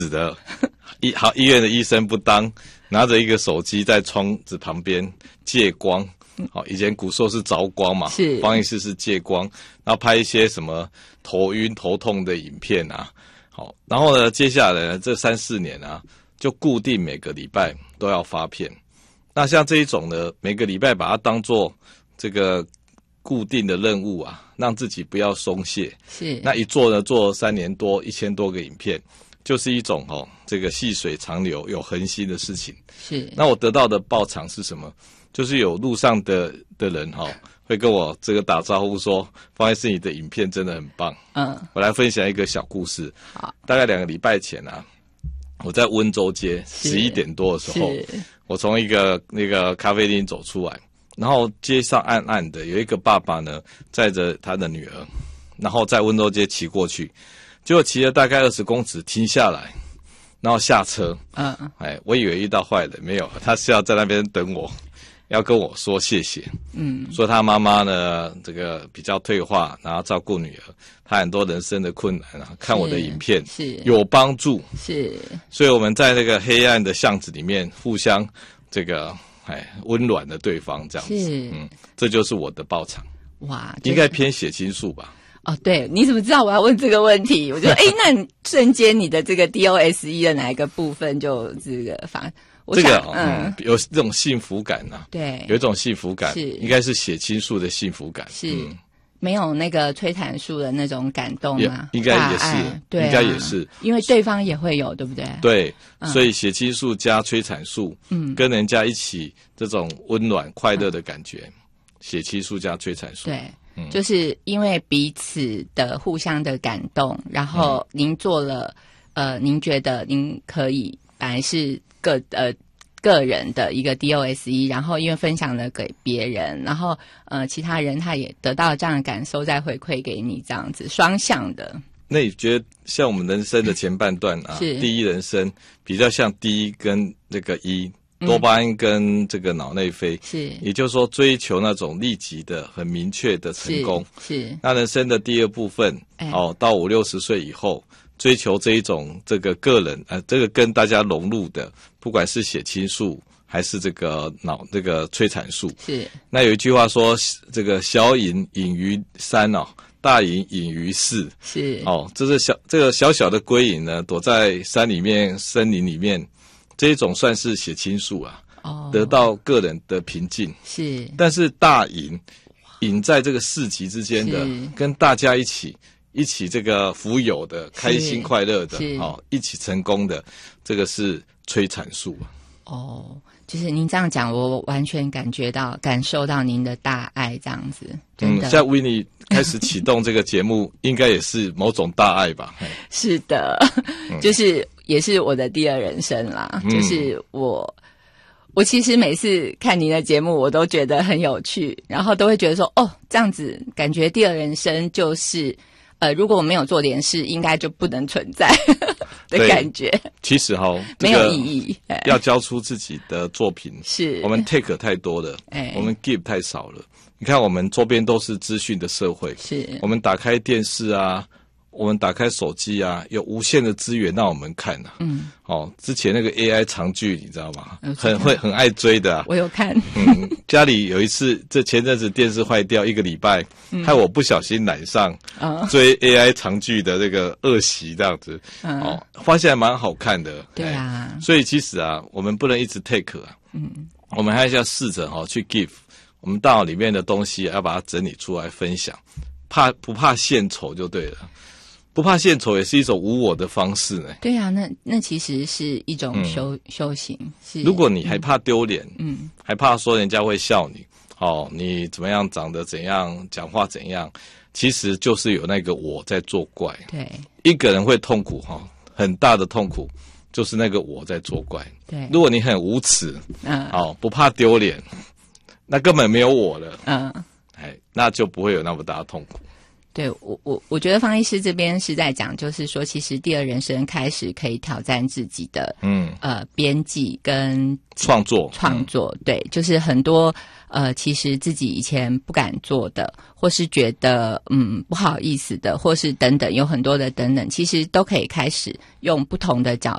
的医院的医生不当，拿着一个手机在窗子旁边借光。好，以前古时候是着光嘛，方医师是借光，然后拍一些什么头晕头痛的影片啊。好，然后呢，接下来呢这3-4年啊，就固定每个礼拜都要发片。那像这一种呢，每个礼拜把它当作这个固定的任务啊，让自己不要松懈。是，那一做呢，做3年多，1000多个影片，就是一种这个细水长流、有恒心的事情。是，那我得到的报偿是什么？就是有路上的人会跟我这个打招呼说，方医师你的影片真的很棒。我来分享一个小故事。好，大概2个礼拜前啊，我在温州街11点多的时候，我从一个那个咖啡厅走出来，然后街上暗暗的，有一个爸爸呢载着他的女儿，然后在温州街骑过去，结果骑了大概20公尺停下来，然后下车。我以为遇到坏人，没有，他是要在那边等我，要跟我说谢谢。说他妈妈呢这个比较退化，然后照顾女儿，他很多人生的困难啊，看我的影片是有帮助。是，所以我们在那个黑暗的巷子里面互相这个温暖的对方这样子。这就是我的报偿。哇，应该偏血清素吧。 哦，对，你怎么知道我要问这个问题？我就那你瞬间你的这个 DOSE 的哪一个部分就这个这个有这种幸福感啊， 对， 有一种幸福感，应该是血清素的幸福感，是没有那个催产素的那种感动啊， 应该也是，对，应该也是， 因为对方也会有，对不对？ 对，所以血清素加催产素，跟人家一起这种温暖快乐的感觉，血清素加催产素， 对。就是因为彼此的互相的感动，然后您做了您觉得您可以本来是个人的一个 DOSE， 然后因为分享了给别人，然后其他人他也得到这样的感受，再回馈给你，这样子双向的。 那你觉得像我们人生的前半段啊，第一人生比较像第一跟这个一。多巴胺跟这个脑内啡，是，也就是说追求那种立即的、很明确的成功。是，那人生的第二部分，到50-60岁以后，追求这一种这个个人，这个跟大家融入的，不管是血清素还是这个这个催产素。是，那有一句话说，这个小隐隐于山大隐隐于市。是，这是这个小小的归隐呢，躲在山里面、森林里面。这一种算是血清素啊，得到个人的平静是，但是大隐在这个市集之间的，跟大家一起这个富有的、开心快乐的，一起成功的，这个是催产素啊。 就是您这样讲，我完全感受到您的大爱这样子。 像维尼开始启动这个节目，应该也是某种大爱吧？ 是的，就是也是我的第二人生啦。就是我其实每次看您的节目，我都觉得很有趣，然后都会觉得说，这样子感觉第二人生就是，如果我没有做点事，应该就不能存在的感觉。 其实没有意义。 要交出自己的作品，是我们 take 太多了，我们 give 太少了。你看，我们周边都是资讯的社会，是我们打开电视啊，我们打开手机啊，有无限的资源让我们看啊。之前那个 AI 长剧你知道吗？很爱追的啊。 我有看。 家里有一次，前阵子电视坏掉1个礼拜，害我不小心染上追 AI 长剧的这个恶习，这样子。发现还蛮好看的。对啊。所以其实啊，我们不能一直 take 啊。我们还是要试着去 give。我们大脑里面的东西要把它整理出来分享，不怕献丑就对了。不怕献丑也是一种无我的方式呢。 对啊，那其实是一种修行。是， 如果你还怕丢脸，还怕说人家会笑你，你怎么样长得怎样，讲话怎样，其实就是有那个我在作怪。对，一个人会痛苦很大的痛苦，就是那个我在作怪。对，如果你很无耻，不怕丢脸。那根本没有我了，那就不会有那么大的痛苦。 对，我觉得方医师这边是在讲，就是说，其实第二人生开始可以挑战自己的边际跟创作，对，就是很多其实自己以前不敢做的，或是觉得不好意思的，或是等等，有很多的等等，其实都可以开始用不同的角